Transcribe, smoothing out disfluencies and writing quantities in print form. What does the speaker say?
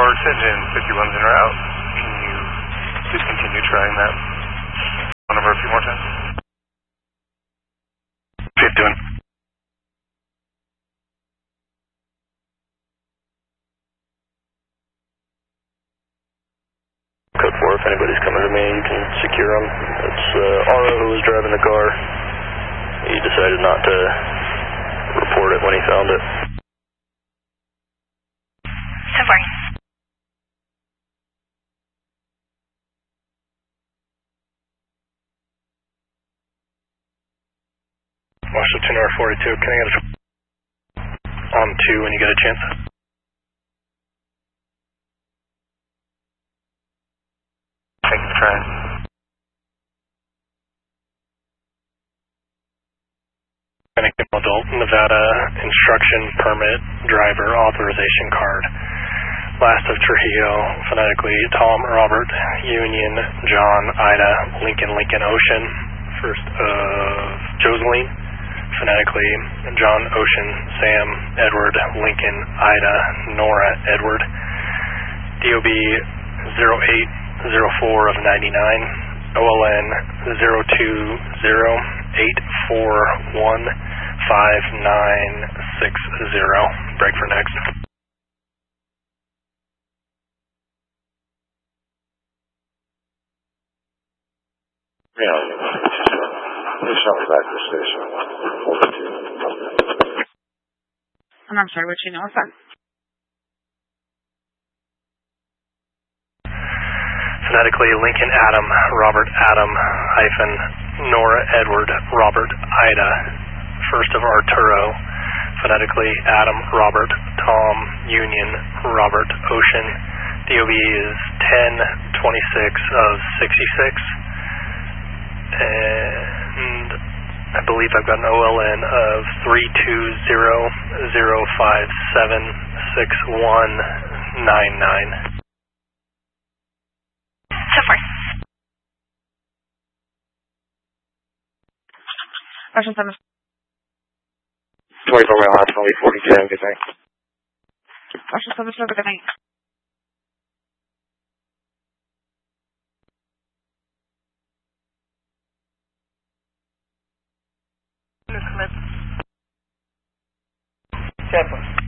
York's engine 51's en route. Can you please continue trying that number a few more times? 51. Code 4, if anybody's coming to me, you can secure them. It's RO who was driving the car. He decided not to report it when he found it. So far. Washington R42, can I get a on 2 when you get a chance? Thanks for trying. Adult Nevada instruction permit driver authorization card. Last of Trujillo, phonetically Tom, Robert, Union, John, Ida, Lincoln, Lincoln, Ocean. First of Joseline, phonetically John, Ocean, Sam, Edward, Lincoln, Ida, Nora, Edward. DOB 0804 of 99, OLN 0208415 5960. Break for next. Yeah, it's not back to station. I'm sorry, what you know what's that? Phonetically Lincoln Adam, Robert Adam, hyphen Nora Edward, Robert Ida. First of Arturo, phonetically Adam, Robert, Tom, Union, Robert, Ocean. DOB is 1026 of 66. And I believe I've got an OLN of 320576199. So far. Russian 7. 24 mile high, 42, good night. Russian 7, good night. Chaplain.